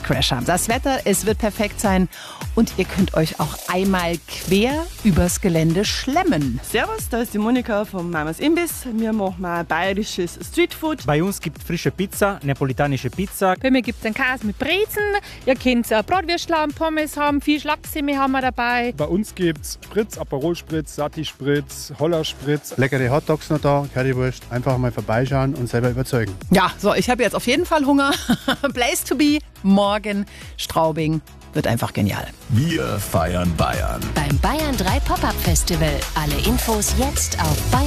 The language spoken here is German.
Crasher. Das Wetter, es wird perfekt sein und ihr könnt euch auch einmal quer übers Gelände schlemmen. Servus, da ist die Monika vom Mamas Imbiss. Wir machen mal bayerisches Streetfood. Bei uns gibt es frische Pizza, neapolitanische Pizza. Bei mir gibt es einen Käse mit Brezen. Ihr könnt Bratwürstl haben, Pommes haben, Fisch, Lachsemmel haben wir dabei. Bei uns gibt es Spritz, Aperol Spritz, Sati Spritz, Holler Spritz. Leckere Hotdogs noch da, Currywurst. Einfach mal vorbeischauen und selber überzeugen. Ja, so, ich habe jetzt auf jeden Fall Hunger. Place to be, morgen Straubing. Wird einfach genial. Wir feiern Bayern. Beim Bayern 3 Pop-Up Festival. Alle Infos jetzt auf bayern3.de.